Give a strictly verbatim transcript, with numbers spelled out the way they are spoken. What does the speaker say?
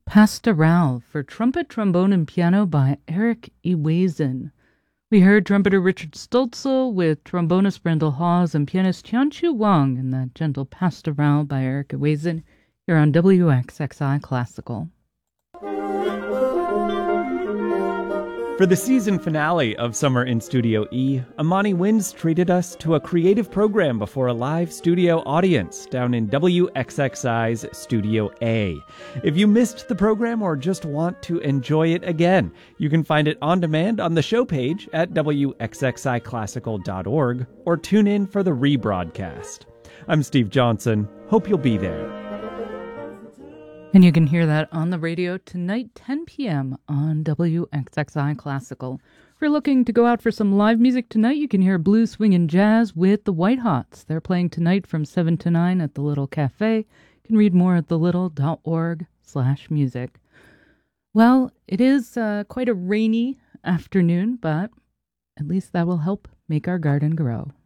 Pastoral for trumpet, trombone, and piano by Eric Ewazen. We heard trumpeter Richard Stoltzel with trombonist Brendel Hawes and pianist Tianchu Wang in that gentle Pastoral by Eric Ewazen here on W X X I Classical. For the season finale of Summer in Studio E, Amani Winds treated us to a creative program before a live studio audience down in W X X I's Studio A. If you missed the program or just want to enjoy it again, you can find it on demand on the show page at W X X I classical dot org or tune in for the rebroadcast. I'm Steve Johnson. Hope you'll be there. And you can hear that on the radio tonight, ten p.m. on W X X I Classical. If you're looking to go out for some live music tonight, you can hear blues, swing, and jazz with the White Hots. They're playing tonight from seven to nine at the Little Cafe. You can read more at thelittle.org slash music. Well, it is uh, quite a rainy afternoon, but at least that will help make our garden grow.